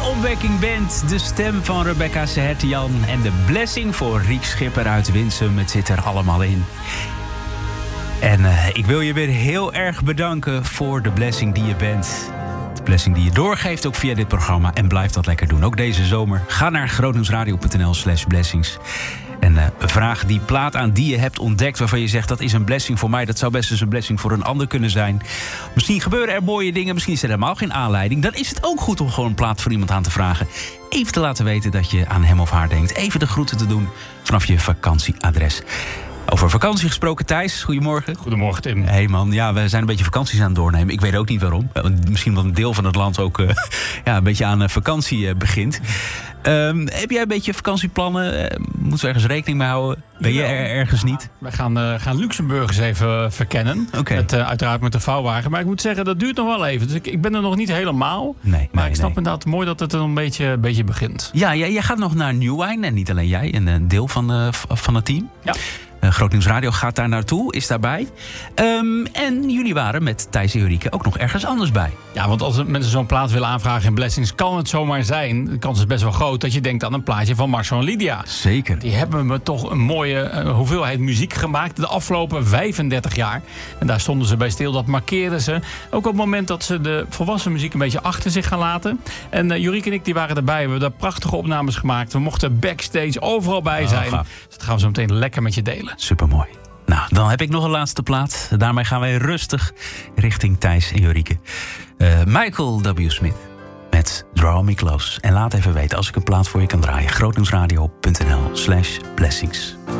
Opwekking Band, de stem van Rebecca Sehertian en de blessing voor Riek Schipper uit Winsum. Het zit er allemaal in. En ik wil je weer heel erg bedanken voor de blessing die je bent. De blessing die je doorgeeft, ook via dit programma. En blijf dat lekker doen, ook deze zomer. Ga naar grootnieuwsradio.nl/blessings. En vraag die plaat aan die je hebt ontdekt, waarvan je zegt dat is een blessing voor mij. Dat zou best eens een blessing voor een ander kunnen zijn. Misschien gebeuren er mooie dingen, misschien is er helemaal geen aanleiding. Dan is het ook goed om gewoon een plaat voor iemand aan te vragen. Even te laten weten dat je aan hem of haar denkt. Even de groeten te doen vanaf je vakantieadres. Over vakantie gesproken, Thijs. Goedemorgen. Goedemorgen, Tim. Hey man, ja, we zijn een beetje vakanties aan het doornemen. Ik weet ook niet waarom. Misschien omdat een deel van het land ook een beetje aan vakantie begint. Heb jij een beetje vakantieplannen? Moeten we ergens rekening mee houden? Ben je ergens niet? Wij gaan Luxemburg eens even verkennen. Okay. Uiteraard met de vouwwagen. Maar ik moet zeggen, dat duurt nog wel even. Dus ik ben er nog niet helemaal. Maar ik snap inderdaad mooi dat het er een beetje begint. Ja, jij gaat nog naar Nieuwwijn. En niet alleen jij, een deel van het team. Ja. Groot Nieuws Radio gaat daar naartoe, is daarbij. En jullie waren met Thijs en Ulrike ook nog ergens anders bij. Ja, want als mensen zo'n plaat willen aanvragen in Blessings, kan het zomaar zijn, de kans is best wel groot, dat je denkt aan een plaatje van Marcel en Lydia. Zeker. Die hebben me toch een mooie hoeveelheid muziek gemaakt de afgelopen 35 jaar. En daar stonden ze bij stil, dat markeerden ze. Ook op het moment dat ze de volwassen muziek een beetje achter zich gaan laten. En Ulrike en ik die waren erbij, we hebben daar prachtige opnames gemaakt. We mochten backstage overal bij zijn. Dus dat gaan we zo meteen lekker met je delen. Supermooi. Nou, dan heb ik nog een laatste plaat. Daarmee gaan wij rustig richting Thijs en Ulrike. Michael W. Smith met Draw Me Close. En laat even weten als ik een plaat voor je kan draaien. grootnieuwsradio.nl/blessings.